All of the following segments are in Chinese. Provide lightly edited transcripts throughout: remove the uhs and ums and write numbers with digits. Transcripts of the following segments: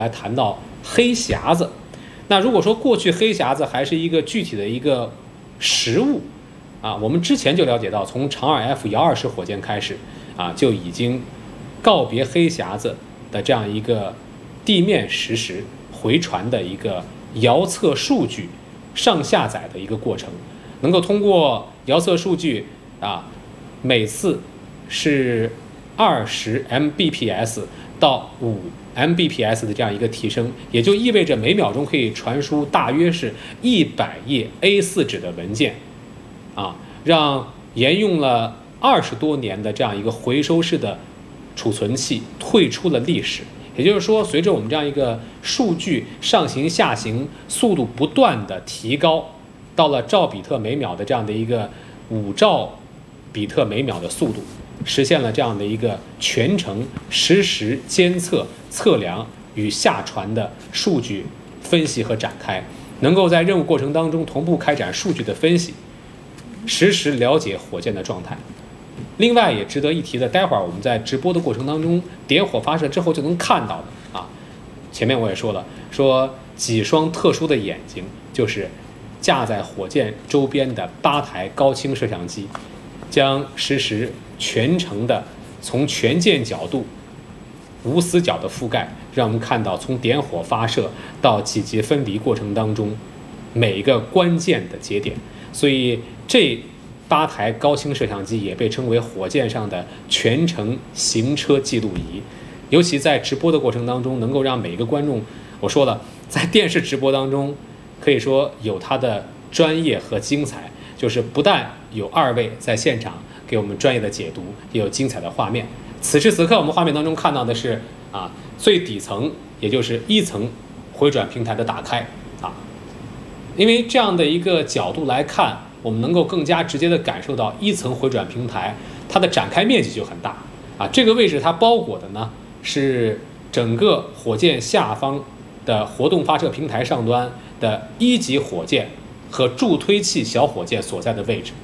来谈到黑匣子。那如果说过去黑匣子还是一个具体的一个实物啊，我们之前就了解到，从长2 F-120火箭开始啊，就已经告别黑匣子的这样一个地面实时回传的一个遥测数据上下载的一个过程，能够通过遥测数据啊，每次是20 Mbps 到5 Mbps 的这样一个提升，也就意味着每秒钟可以传输大约是100页 A4 纸的文件，啊，让沿用了20多年的这样一个回收式的储存器退出了历史。也就是说，随着我们这样一个数据上行下行速度不断的提高，到了兆比特每秒的这样的一个5兆比特每秒的速度，实现了这样的一个全程实时监测、测量与下传的数据分析和展开，能够在任务过程当中同步开展数据的分析，实时了解火箭的状态。另外也值得一提的，待会儿我们在直播的过程当中点火发射之后就能看到的啊，前面我也说了，说几双特殊的眼睛，就是架在火箭周边的8台高清摄像机，将实时全程的从全舰角度无死角的覆盖，让我们看到从点火发射到几级分离过程当中每一个关键的节点。所以这8台高清摄像机也被称为火箭上的全程行车记录仪。尤其在直播的过程当中，能够让每一个观众，我说了，在电视直播当中可以说有它的专业和精彩，就是不但有2位在现场给我们专业的解读，也有精彩的画面。此时此刻我们画面当中看到的是啊，最底层也就是1层回转平台的打开啊，因为这样的一个角度来看，我们能够更加直接的感受到1层回转平台它的展开面积就很大啊。这个位置它包裹的呢是整个火箭下方的活动发射平台上端的1级火箭和助推器小火箭所在的位置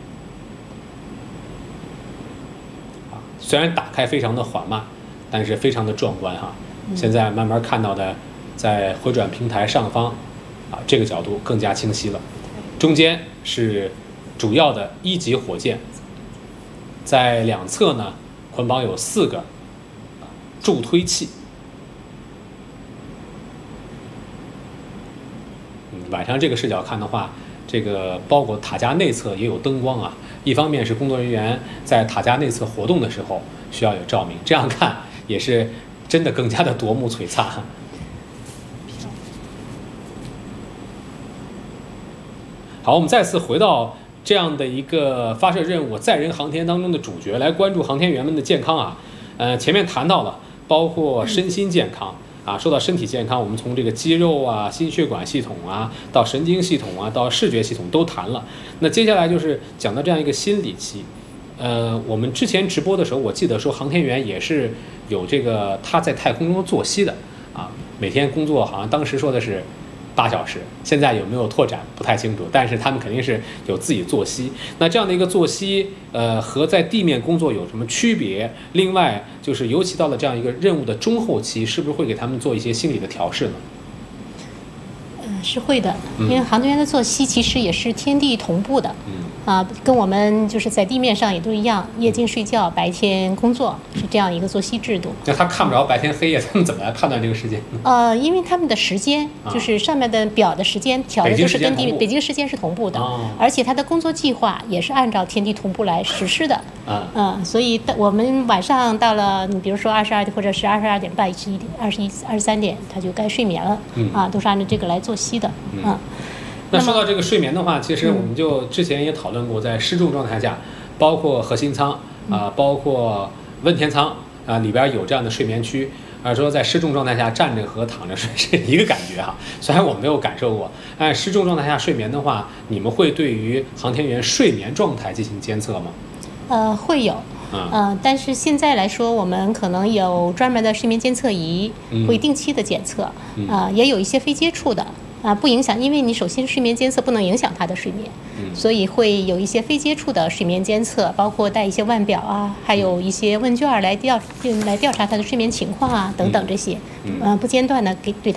啊。虽然打开非常的缓慢，但是非常的壮观哈。现在慢慢看到的，在回转平台上方啊，这个角度更加清晰了。中间是主要的1级火箭，在两侧呢捆绑有4个助推器。晚上这个视角看的话，这个包括塔架内侧也有灯光啊。一方面是工作人员在塔架内侧活动的时候需要有照明，这样看也是真的更加的夺目璀璨。好，我们再次回到这样的一个发射任务载人航天当中的主角，来关注航天员们的健康啊。前面谈到了包括身心健康啊，说到身体健康，我们从这个肌肉啊、心血管系统啊，到神经系统啊，到视觉系统都谈了。那接下来就是讲到这样一个心理期。我们之前直播的时候，我记得说航天员也是有这个他在太空中作息的啊，每天工作好像当时说的是8小时，现在有没有拓展不太清楚，但是他们肯定是有自己作息。那这样的一个作息，和在地面工作有什么区别？另外，就是尤其到了这样一个任务的中后期，是不是会给他们做一些心理的调试呢？ 是会的，因为航天员的作息其实也是天地同步的。跟我们就是在地面上也都一样，夜间睡觉，白天工作，是这样一个作息制度。 那他看不着白天黑夜，他们怎么来判断这个时间呢？ 因为他们的时间就是上面的表的时间调的都是跟北京时间是同步的，而且他的工作计划也是按照天地同步来实施的。所以我们晚上到了，你比如说22点或者是22点半、21点、23点，他就该睡眠了。都是按照这个来作息的。 那说到这个睡眠的话，其实我们就之前也讨论过，在失重状态下，包括核心舱包括问天舱里边有这样的睡眠区说在失重状态下站着和躺着睡是一个感觉哈。虽然我没有感受过，但失重状态下睡眠的话，你们会对于航天员睡眠状态进行监测吗？ 会有。但是现在来说，我们可能有专门的睡眠监测仪，会定期的检测。也有一些非接触的。 不影响，因为你首先睡眠监测不能影响他的睡眠，所以会有一些非接触的睡眠监测，包括带一些腕表啊，还有一些问卷来调查他的睡眠情况啊等等这些，不间断的对